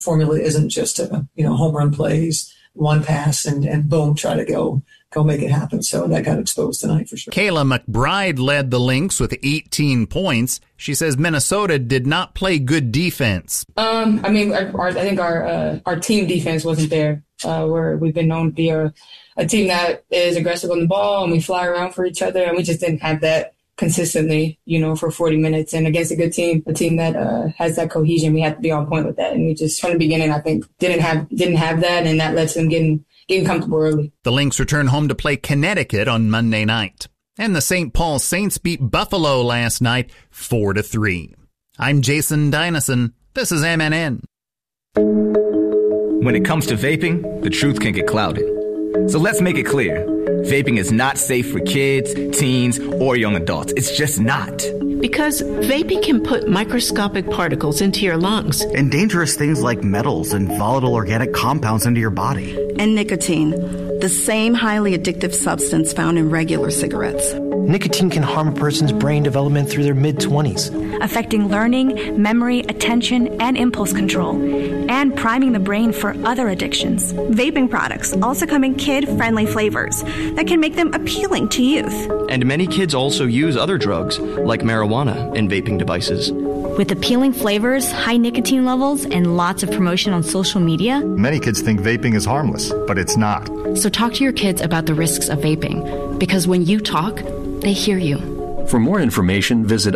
formula isn't just home run plays, one pass, and boom, try to go make it happen. So that got exposed tonight for sure. Kayla McBride led the Lynx with 18 points. She says Minnesota did not play good defense. I think our team defense wasn't there. Where we've been known to be a team that is aggressive on the ball and we fly around for each other, and we just didn't have that consistently, for 40 minutes. And against a good team, a team that has that cohesion, we had to be on point with that. And we just, from the beginning, I think, didn't have that, and that led to them getting comfortable early. The Lynx return home to play Connecticut on Monday night. And the St. Paul Saints beat Buffalo last night 4-3. I'm Jason Dynison. This is MNN. When it comes to vaping, the truth can get clouded. So let's make it clear. Vaping is not safe for kids, teens, or young adults. It's just not. Because vaping can put microscopic particles into your lungs. And dangerous things like metals and volatile organic compounds into your body. And nicotine, the same highly addictive substance found in regular cigarettes. Nicotine can harm a person's brain development through their mid-20s, affecting learning, memory, attention, and impulse control, and priming the brain for other addictions. Vaping products also come in kid-friendly flavors that can make them appealing to youth. And many kids also use other drugs, like marijuana, in vaping devices. With appealing flavors, high nicotine levels, and lots of promotion on social media, many kids think vaping is harmless, but it's not. So talk to your kids about the risks of vaping, because when you talk, they hear you. For more information, visit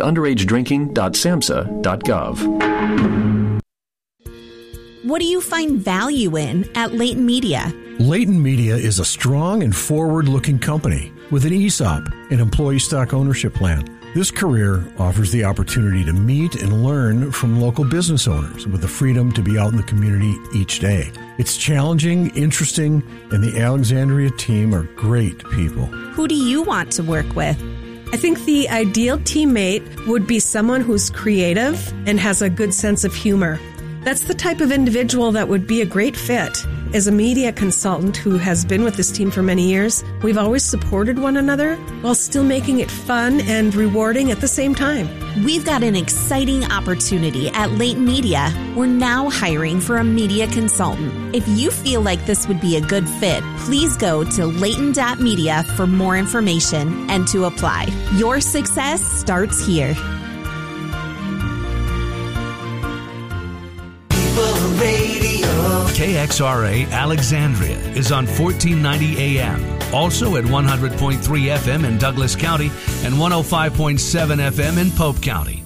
underagedrinking.samhsa.gov. What do you find value in at Leighton Media? Leighton Media is a strong and forward-looking company with an ESOP, an employee stock ownership plan. This career offers the opportunity to meet and learn from local business owners with the freedom to be out in the community each day. It's challenging, interesting, and the Alexandria team are great people. Who do you want to work with? I think the ideal teammate would be someone who's creative and has a good sense of humor. That's the type of individual that would be a great fit. As a media consultant who has been with this team for many years, we've always supported one another while still making it fun and rewarding at the same time. We've got an exciting opportunity at Leighton Media. We're now hiring for a media consultant. If you feel like this would be a good fit, please go to leighton.media for more information and to apply. Your success starts here. KXRA Alexandria is on 1490 AM, also at 100.3 FM in Douglas County and 105.7 FM in Pope County.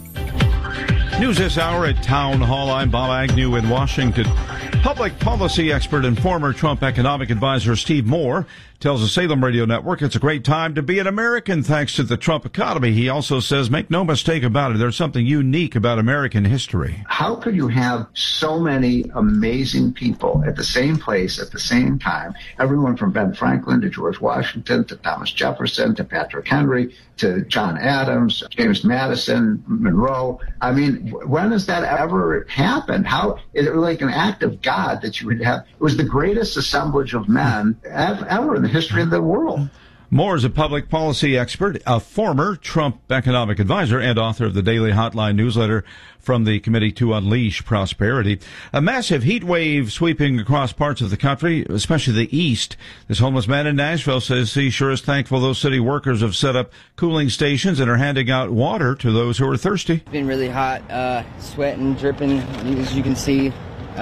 News this hour at Town Hall. I'm Bob Agnew in Washington. Public policy expert and former Trump economic advisor Steve Moore tells the Salem Radio Network it's a great time to be an American thanks to the Trump economy. He also says, make no mistake about it, there's something unique about American history. How could you have so many amazing people at the same place at the same time? Everyone from Ben Franklin to George Washington to Thomas Jefferson to Patrick Henry to John Adams, James Madison, Monroe. I mean, when has that ever happened? How is it like an act of God that you would have? It was the greatest assemblage of men ever in the history of the world. Moore is a public policy expert, a former Trump economic advisor, and author of the Daily Hotline newsletter from the Committee to Unleash Prosperity. A massive heat wave sweeping across parts of the country, especially the east. This homeless man in Nashville says he sure is thankful those city workers have set up cooling stations and are handing out water to those who are thirsty. It's been really hot, sweating, dripping, as you can see.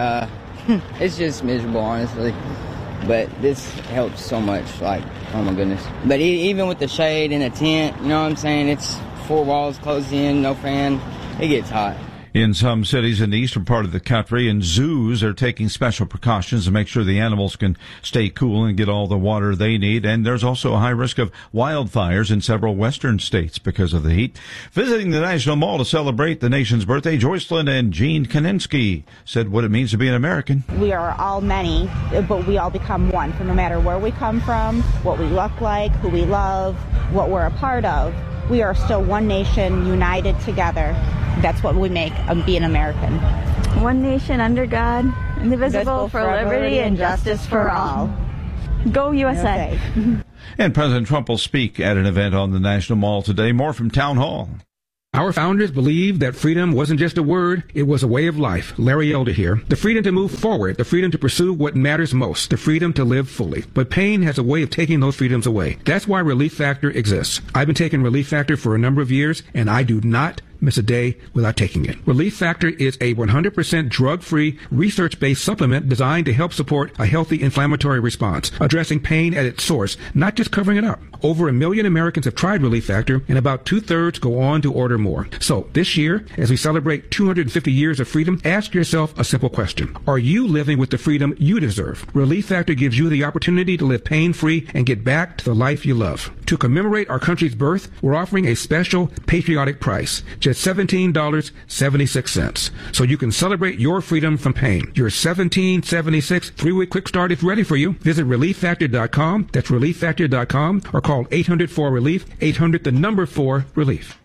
It's just miserable, honestly. But this helps so much, like, oh my goodness. But even with the shade and the tent, you know what I'm saying? It's 4 walls closed in, no fan. It gets hot. In some cities in the eastern part of the country, and zoos are taking special precautions to make sure the animals can stay cool and get all the water they need. And there's also a high risk of wildfires in several western states because of the heat. Visiting the National Mall to celebrate the nation's birthday, Joycelyn and Gene Kaninsky said what it means to be an American. We are all many, but we all become one. So no matter where we come from, what we look like, who we love, what we're a part of, we are still one nation united together. That's what we make of being American. One nation under God, indivisible, for liberty and justice for all. Go USA. And President Trump will speak at an event on the National Mall today. More from Town Hall. Our founders believed that freedom wasn't just a word, it was a way of life. Larry Elder here. The freedom to move forward, the freedom to pursue what matters most, the freedom to live fully. But pain has a way of taking those freedoms away. That's why Relief Factor exists. I've been taking Relief Factor for a number of years, and I do not miss a day without taking it. Relief Factor is a 100% drug-free, research-based supplement designed to help support a healthy inflammatory response, addressing pain at its source, not just covering it up. Over 1 million Americans have tried Relief Factor, and about 2/3 go on to order more. So this year, as we celebrate 250 years of freedom, ask yourself a simple question. Are you living with the freedom you deserve? Relief Factor gives you the opportunity to live pain-free and get back to the life you love. To commemorate our country's birth, we're offering a special patriotic price, just $17.76, so you can celebrate your freedom from pain. Your $17.76 3-week quick start is ready for you. Visit ReliefFactor.com. That's ReliefFactor.com, or call 800-4-RELIEF, 800-4-RELIEF.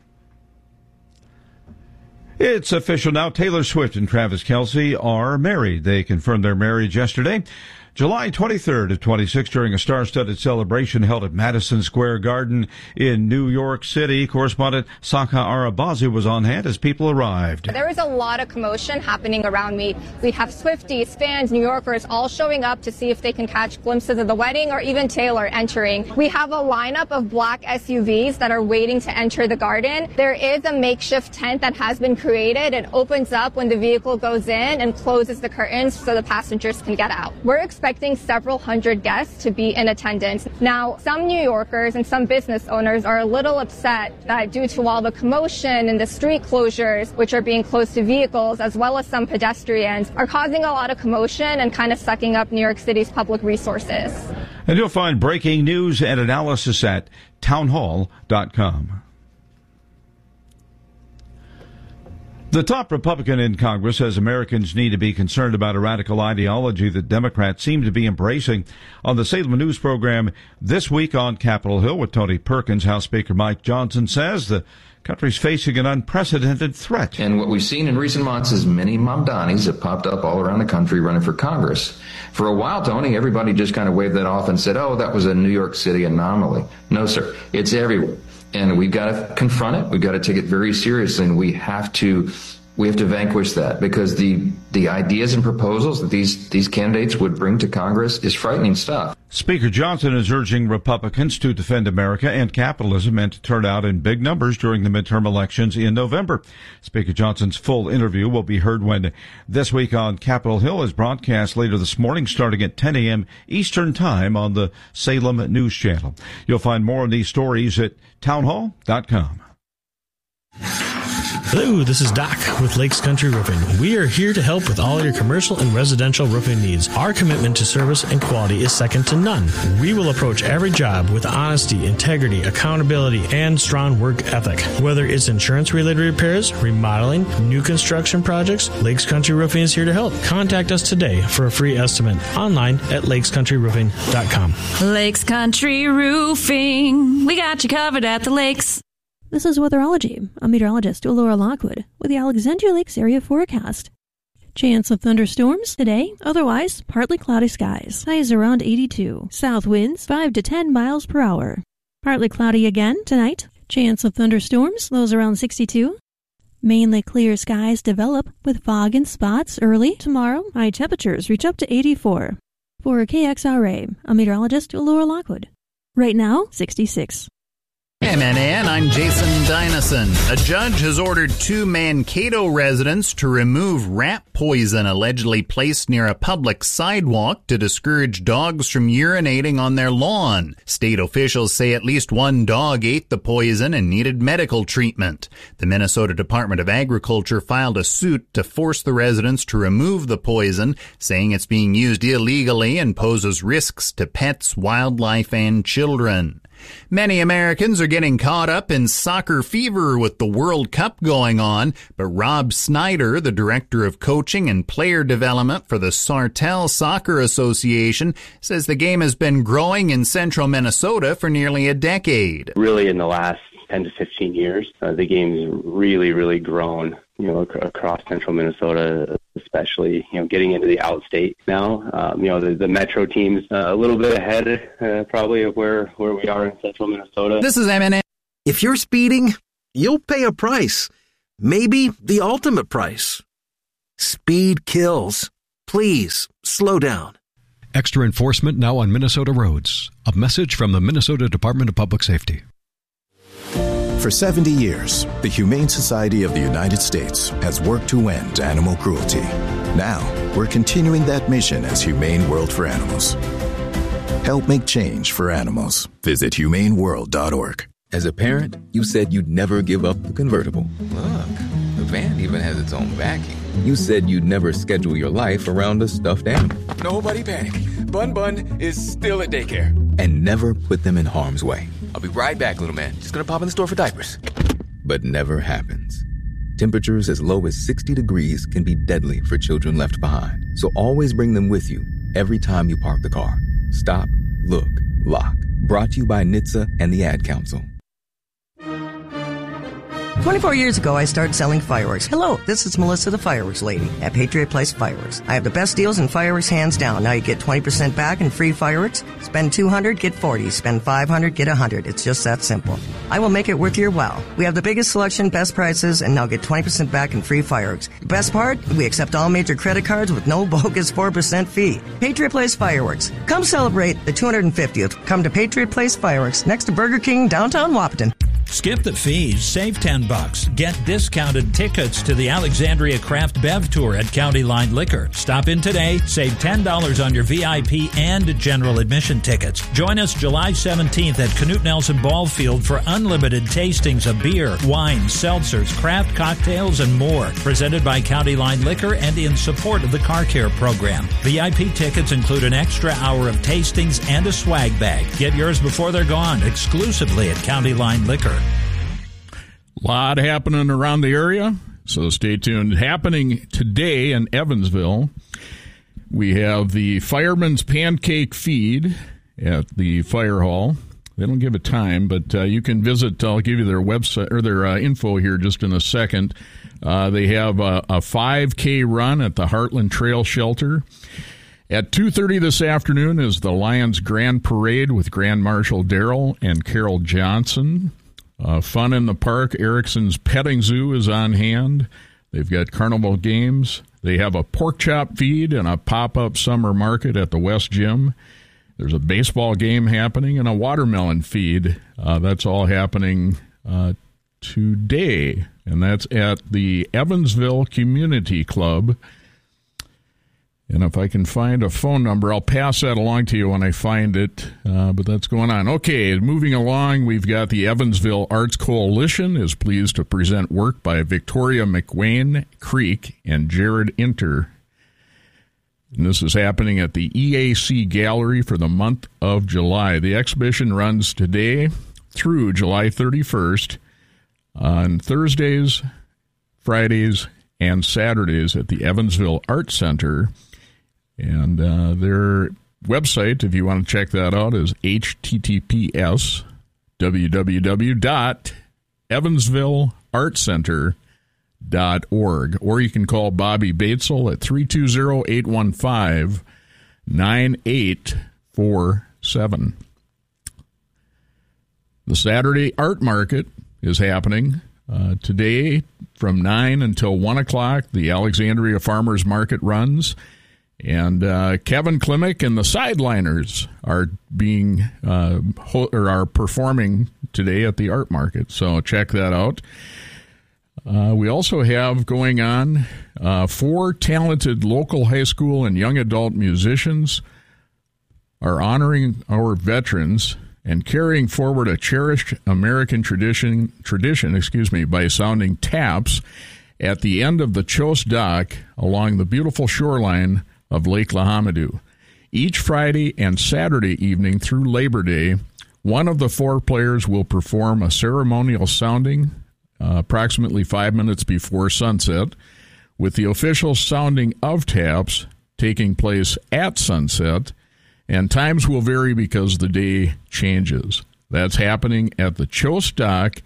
It's official now. Taylor Swift and Travis Kelce are married. They confirmed their marriage yesterday, July 23rd of 26, during a star-studded celebration held at Madison Square Garden in New York City. Correspondent Saka Arabazi was on hand as people arrived. There was a lot of commotion happening around me. We have Swifties, fans, New Yorkers all showing up to see if they can catch glimpses of the wedding, or even Taylor entering. We have a lineup of black SUVs that are waiting to enter the garden. There is a makeshift tent that has been created. It opens up when the vehicle goes in and closes the curtains so the passengers can get out. We're expecting several hundred guests to be in attendance. Now, some New Yorkers and some business owners are a little upset that due to all the commotion and the street closures, which are being closed to vehicles, as well as some pedestrians, are causing a lot of commotion and kind of sucking up New York City's public resources. And you'll find breaking news and analysis at townhall.com. The top Republican in Congress says Americans need to be concerned about a radical ideology that Democrats seem to be embracing. On the Salem News program this week on Capitol Hill with Tony Perkins, House Speaker Mike Johnson says the country's facing an unprecedented threat. And what we've seen in recent months is many Mamdanis have popped up all around the country running for Congress. For a while, Tony, everybody just kind of waved that off and said, oh, that was a New York City anomaly. No, sir. It's everywhere. And we've got to confront it. We've got to take it very seriously, and we have to vanquish that, because the ideas and proposals that these candidates would bring to Congress is frightening stuff. Speaker Johnson is urging Republicans to defend America and capitalism and to turn out in big numbers during the midterm elections in November. Speaker Johnson's full interview will be heard when This Week on Capitol Hill is broadcast later this morning starting at 10 a.m. Eastern Time on the Salem News Channel. You'll find more on these stories at townhall.com. Hello, this is Doc with Lakes Country Roofing. We are here to help with all your commercial and residential roofing needs. Our commitment to service and quality is second to none. We will approach every job with honesty, integrity, accountability, and strong work ethic. Whether it's insurance-related repairs, remodeling, new construction projects, Lakes Country Roofing is here to help. Contact us today for a free estimate online at lakescountryroofing.com. Lakes Country Roofing. We got you covered at the lakes. This is Weatherology. I'm meteorologist Laura Lockwood with the Alexandria Lakes area forecast. Chance of thunderstorms today, otherwise partly cloudy skies. Highs around 82. South winds 5 to 10 miles per hour. Partly cloudy again tonight. Chance of thunderstorms, lows around 62. Mainly clear skies develop with fog and spots early tomorrow. High temperatures reach up to 84. For KXRA, I'm meteorologist Laura Lockwood. Right now, 66. MNN, I'm Jason Dynison. A judge has ordered 2 Mankato residents to remove rat poison allegedly placed near a public sidewalk to discourage dogs from urinating on their lawn. State officials say at least 1 dog ate the poison and needed medical treatment. The Minnesota Department of Agriculture filed a suit to force the residents to remove the poison, saying it's being used illegally and poses risks to pets, wildlife, and children. Many Americans are getting caught up in soccer fever with the World Cup going on, but Rob Snyder, the director of coaching and player development for the Sartell Soccer Association, says the game has been growing in central Minnesota for nearly a decade. Really, in the last 10 to 15 years, the game's really grown, across central Minnesota, especially, getting into the outstate now. The metro team's a little bit ahead, probably, of where we are in central Minnesota. This is MNN. If you're speeding, you'll pay a price. Maybe the ultimate price. Speed kills. Please, slow down. Extra enforcement now on Minnesota roads. A message from the Minnesota Department of Public Safety. For 70 years, the Humane Society of the United States has worked to end animal cruelty. Now, we're continuing that mission as Humane World for Animals. Help make change for animals. Visit humaneworld.org. As a parent, you said you'd never give up the convertible. Look, the van even has its own backing. You said you'd never schedule your life around a stuffed animal. Nobody panic. Bun Bun is still at daycare. And never put them in harm's way. I'll be right back, little man. Just gonna pop in the store for diapers. But never happens. Temperatures as low as 60 degrees can be deadly for children left behind. So always bring them with you every time you park the car. Stop, look, lock. Brought to you by NHTSA and the Ad Council. 24 years ago, I started selling fireworks. Hello, this is Melissa, the fireworks lady at Patriot Place Fireworks. I have the best deals in fireworks, hands down. Now you get 20% back in free fireworks. Spend $200, get $40. Spend $500, get $100. It's just that simple. I will make it worth your while. We have the biggest selection, best prices, and now get 20% back in free fireworks. The best part? We accept all major credit cards with no bogus 4% fee. Patriot Place Fireworks. Come celebrate the 250th. Come to Patriot Place Fireworks, next to Burger King, downtown Wahpeton. Skip the fees, save $10. Get discounted tickets to the Alexandria Craft Bev Tour at County Line Liquor. Stop in today, save $10 on your VIP and general admission tickets. Join us July 17th at Knute Nelson Ball Field for unlimited tastings of beer, wine, seltzers, craft cocktails, and more. Presented by County Line Liquor and in support of the Car Care program. VIP tickets include an extra hour of tastings and a swag bag. Get yours before they're gone, exclusively at County Line Liquor. A lot happening around the area, so stay tuned. Happening today in Evansville, we have the Fireman's Pancake Feed at the fire hall. They don't give a time, but you can visit. I'll give you their website or their info here just in a second. They have a 5K run at the Heartland Trail Shelter. At 2:30 this afternoon is the Lions Grand Parade with Grand Marshal Darrell and Carol Johnson. Fun in the park. Erickson's Petting Zoo is on hand. They've got carnival games. They have a pork chop feed and a pop-up summer market at the West Gym. There's a baseball game happening and a watermelon feed. That's all happening today, and that's at the Evansville Community Club. And if I can find a phone number, I'll pass that along to you when I find it. But that's going on. Okay, moving along, we've got the Evansville Arts Coalition is pleased to present work by Victoria McWayne Creek and Jared Inter. And this is happening at the EAC Gallery for the month of July. The exhibition runs today through July 31st on Thursdays, Fridays, and Saturdays at the Evansville Art Center. And their website, if you want to check that out, is https://evansvilleartcenter.org. Or you can call Bobby Batesel at 320-815-9847. The Saturday Art Market is happening today from 9 until 1 o'clock. The Alexandria Farmers Market runs. And Kevin Klimek and the Sideliners are are performing today at the art market. So check that out. We also have going on 4 talented local high school and young adult musicians are honoring our veterans and carrying forward a cherished American tradition, by sounding taps at the end of the Chose Dock along the beautiful shoreline of Lake Lahamadou. Each Friday and Saturday evening through Labor Day, one of the 4 players will perform a ceremonial sounding approximately 5 minutes before sunset, with the official sounding of taps taking place at sunset, and times will vary because the day changes. That's happening at the Chose Dock,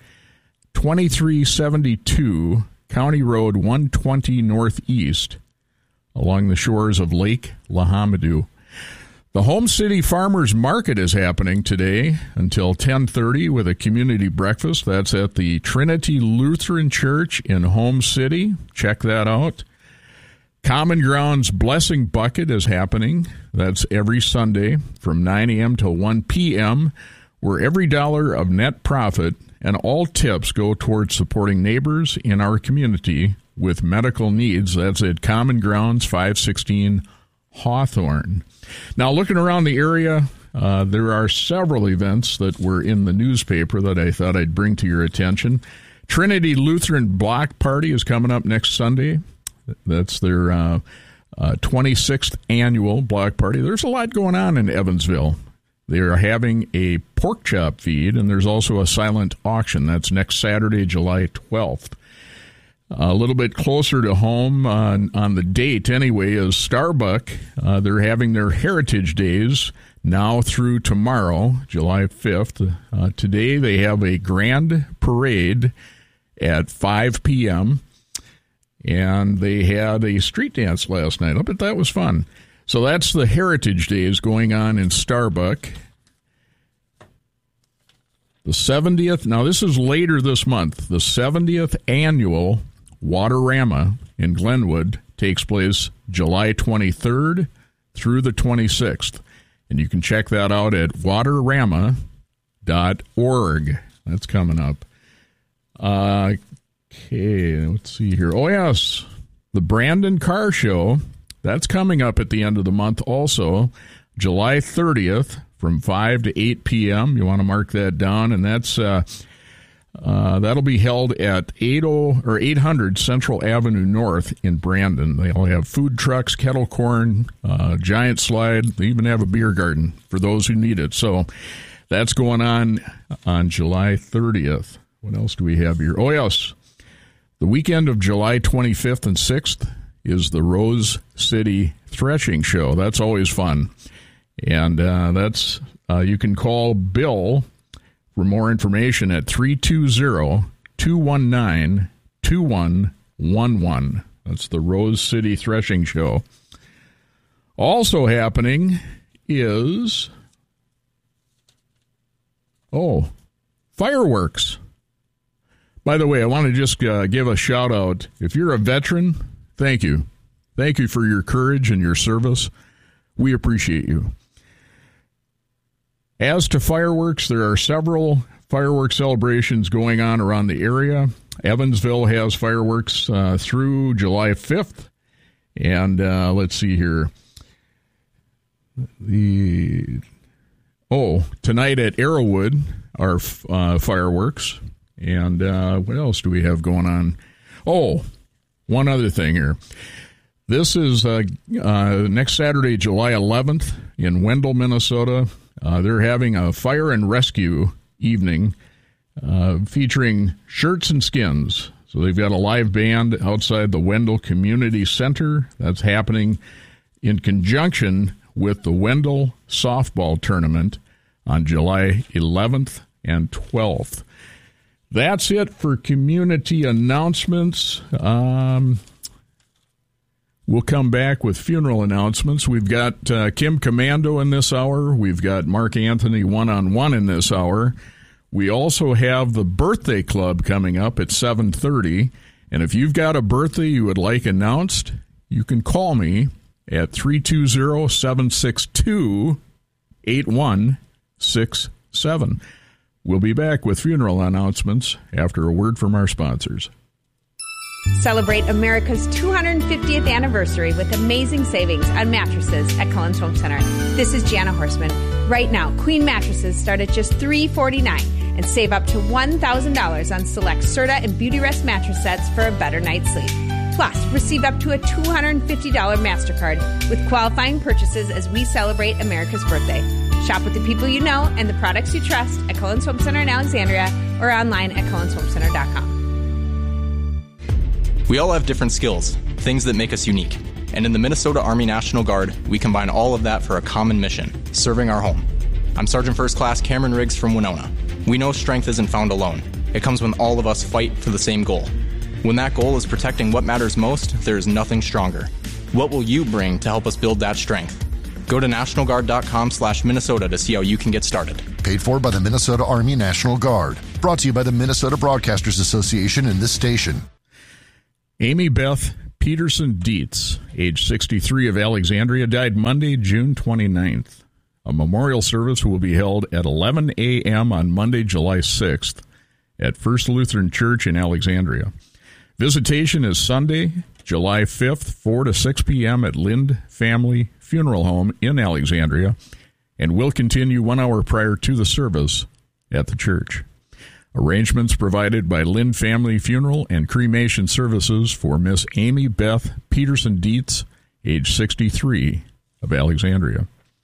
2372 County Road 120 Northeast, along the shores of Lake Lahamadou. The Home City Farmers Market is happening today until 10:30 with a community breakfast. That's at the Trinity Lutheran Church in Home City. Check that out. Common Ground's Blessing Bucket is happening. That's every Sunday from 9 a.m. to 1 p.m., where every dollar of net profit and all tips go towards supporting neighbors in our community with medical needs. That's at Common Grounds, 516 Hawthorne. Now, looking around the area, there are several events that were in the newspaper that I thought I'd bring to your attention. Trinity Lutheran Block Party is coming up next Sunday. That's their 26th annual block party. There's a lot going on in Evansville. They are having a pork chop feed, and there's also a silent auction. That's next Saturday, July 12th. A little bit closer to home on the date, anyway, is Starbuck. They're having their Heritage Days now through tomorrow, July 5th. Today they have a grand parade at 5 p.m., and they had a street dance last night. I bet that was fun. So that's the Heritage Days going on in Starbuck. The 70th, now this is later this month, the 70th annual Waterama in Glenwood takes place July 23rd through the 26th. And you can check that out at waterama.org. That's coming up. Okay, let's see here. Oh, yes, the Brandon Carr Show. That's coming up at the end of the month also, July 30th from 5 to 8 p.m. You want to mark that down, and that's that'll be held at 800 Central Avenue North in Brandon. They'll have food trucks, kettle corn, giant slide. They even have a beer garden for those who need it. So that's going on July 30th. What else do we have here? Oh, yes. The weekend of July 25th and 6th is the Rose City Threshing Show. That's always fun. And that's you can call Bill for more information at 320-219-2111. That's the Rose City Threshing Show. Also happening is, fireworks. By the way, I want to just give a shout out. If you're a veteran, thank you. Thank you for your courage and your service. We appreciate you. As to fireworks, there are several fireworks celebrations going on around the area. Evansville has fireworks through July 5th. And let's see here. Tonight at Arrowwood are fireworks. And what else do we have going on? One other thing here. This is next Saturday, July 11th in Wendell, Minnesota. They're having a fire and rescue evening featuring Shirts and Skins. So they've got a live band outside the Wendell Community Center. That's happening in conjunction with the Wendell Softball Tournament on July 11th and 12th. That's it for community announcements. We'll come back with funeral announcements. We've got Kim Commando in this hour. We've got Mark Anthony one-on-one in this hour. We also have the birthday club coming up at 7:30. And if you've got a birthday you would like announced, you can call me at 320-762-8167. We'll be back with funeral announcements after a word from our sponsors. Celebrate America's 250th anniversary with amazing savings on mattresses at Cullen's Home Center. This is Jana Horstman. Right now, Queen mattresses start at just $349 and save up to $1,000 on select Serta and Beautyrest mattress sets for a better night's sleep. Plus, receive up to a $250 MasterCard with qualifying purchases as we celebrate America's birthday. Shop with the people you know and the products you trust at Cullen's Home Center in Alexandria or online at cullenshomecenter.com. We all have different skills, things that make us unique. And in the Minnesota Army National Guard, we combine all of that for a common mission, serving our home. I'm Sergeant First Class Cameron Riggs from Winona. We know strength isn't found alone. It comes when all of us fight for the same goal. When that goal is protecting what matters most, there is nothing stronger. What will you bring to help us build that strength? Go to nationalguard.com/Minnesota to see how you can get started. Paid for by the Minnesota Army National Guard. Brought to you by the Minnesota Broadcasters Association and this station. Amy Beth Peterson Dietz, age 63, of Alexandria, died Monday, June 29th. A memorial service will be held at 11 a.m. on Monday, July 6th at First Lutheran Church in Alexandria. Visitation is Sunday, July 5th, 4 to 6 p.m. at Lind Family Funeral Home in Alexandria, and will continue 1 hour prior to the service at the church. Arrangements provided by Lind Family Funeral and Cremation Services for Miss Amy Beth Peterson Dietz, age 63, of Alexandria.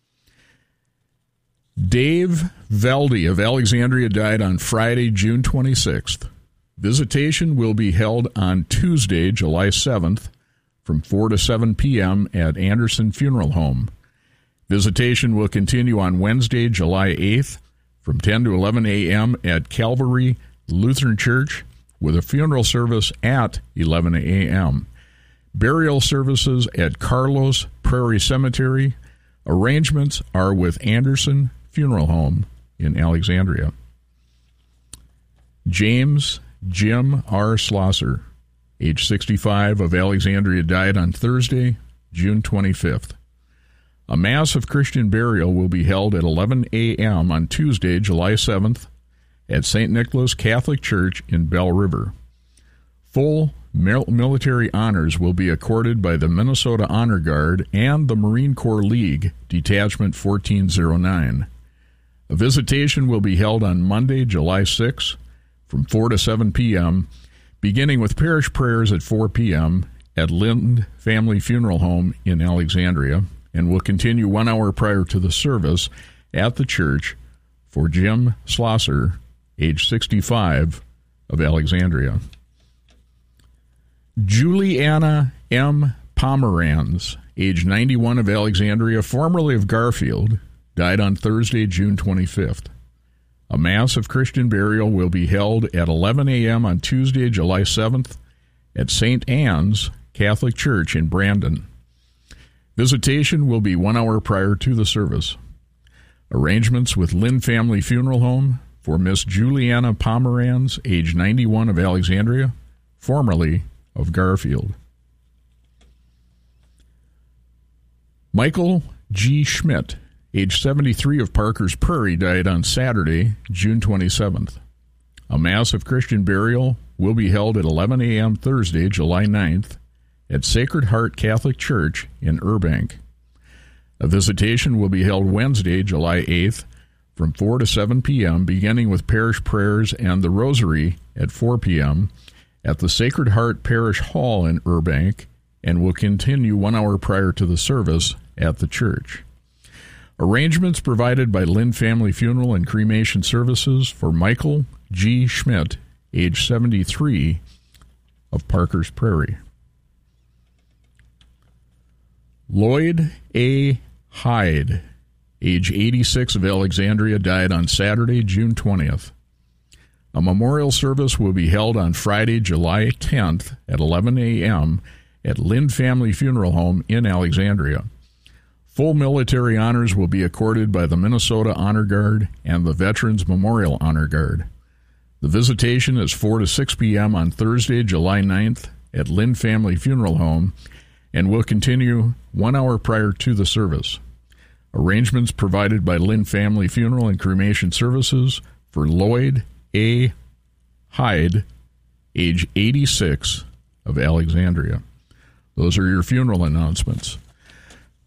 Dave Veldy of Alexandria died on Friday, June 26th. Visitation will be held on Tuesday, July 7th, from 4 to 7 p.m. at Anderson Funeral Home. Visitation will continue on Wednesday, July 8th, from 10 to 11 a.m. at Calvary Lutheran Church, with a funeral service at 11 a.m. Burial services at Carlos Prairie Cemetery. Arrangements are with Anderson Funeral Home in Alexandria. James Jim R. Schlosser, age 65, of Alexandria, died on Thursday, June 25th. A Mass of Christian burial will be held at 11 a.m. on Tuesday, July 7th, at St. Nicholas Catholic Church in Bell River. Full military honors will be accorded by the Minnesota Honor Guard and the Marine Corps League, Detachment 1409. A visitation will be held on Monday, July 6th, from 4 to 7 p.m., beginning with parish prayers at 4 p.m. at Lind Family Funeral Home in Alexandria, and will continue 1 hour prior to the service at the church for Jim Schlosser, age 65, of Alexandria. Juliana M. Pomeranz, age 91, of Alexandria, formerly of Garfield, died on Thursday, June 25th. A Mass of Christian burial will be held at 11 a.m. on Tuesday, July 7th, at St. Anne's Catholic Church in Brandon. Visitation will be 1 hour prior to the service. Arrangements with Lind Family Funeral Home for Miss Juliana Pomeranz, age 91, of Alexandria, formerly of Garfield. Michael G. Schmidt, age 73, of Parker's Prairie, died on Saturday, June 27th. A Mass of Christian burial will be held at 11 a.m. Thursday, July 9th, at Sacred Heart Catholic Church in Burbank. A visitation will be held Wednesday, July 8th, from 4 to 7 p.m., beginning with parish prayers and the Rosary at 4 p.m. at the Sacred Heart Parish Hall in Burbank, and will continue 1 hour prior to the service at the church. Arrangements provided by Lind Family Funeral and Cremation Services for Michael G. Schmidt, age 73, of Parker's Prairie. Lloyd A. Hyde, age 86, of Alexandria, died on Saturday, June 20th. A memorial service will be held on Friday, July 10th at 11 a.m. at Lind Family Funeral Home in Alexandria. Full military honors will be accorded by the Minnesota Honor Guard and the Veterans Memorial Honor Guard. The visitation is 4 to 6 p.m. on Thursday, July 9th at Lind Family Funeral Home, and will continue 1 hour prior to the service. Arrangements provided by Lind Family Funeral and Cremation Services for Lloyd A. Hyde, age 86, of Alexandria. Those are your funeral announcements.